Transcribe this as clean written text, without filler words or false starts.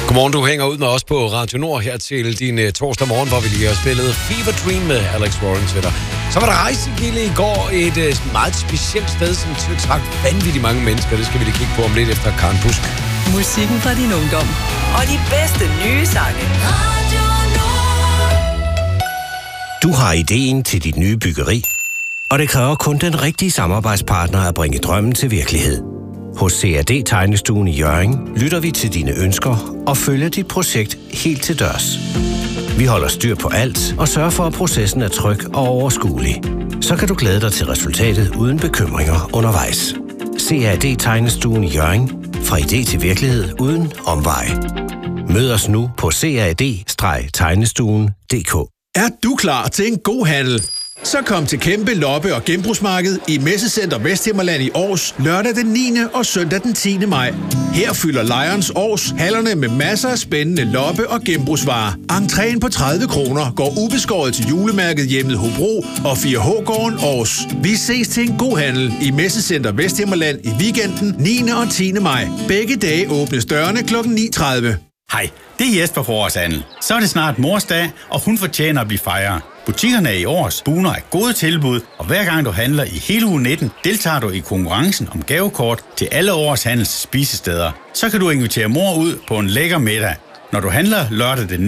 Godmorgen, du hænger ud med os på Radio Nord her til din torsdag morgen, hvor vi lige har spillet Fever Dream med Alex Warren til dig. Så var der rejsegilde i går et meget specielt sted, som tiltrak vanvittigt mange mennesker. Det skal vi lige kigge på om lidt efter Karen Busk. Musikken fra din ungdom og de bedste nye sange. Radio Nord. Du har ideen til dit nye byggeri, og det kræver kun den rigtige samarbejdspartner at bringe drømmen til virkelighed. Hos CAD Tegnestuen i Hjørring lytter vi til dine ønsker og følger dit projekt helt til dørs. Vi holder styr på alt og sørger for, at processen er tryg og overskuelig. Så kan du glæde dig til resultatet uden bekymringer undervejs. CAD Tegnestuen i Hjørring. Fra idé til virkelighed uden omvej. Mød os nu på cad-tegnestuen.dk. Er du klar til en god handel? Så kom til Kæmpe Loppe- og Genbrugsmarked i Messecenter Vesthimmerland i Aars lørdag den 9. og søndag den 10. maj. Her fylder Lions Aars hallerne med masser af spændende loppe- og genbrugsvarer. Entréen på 30 kroner går ubeskåret til julemærket Hjemmet Hobro og 4H-gården Aars. Vi ses til en god handel i Messecenter Vesthimmerland i weekenden 9. og 10. maj. Begge dage åbnes dørene kl. 9.30. Hej, det er Jesper fra Års Handel. Så er det snart morsdag, og hun fortjener at blive fejret. Butikkerne i Års buner af gode tilbud, og hver gang du handler i hele uge 19, deltager du i konkurrencen om gavekort til alle Års Handels spisesteder. Så kan du invitere mor ud på en lækker middag. Når du handler lørdag den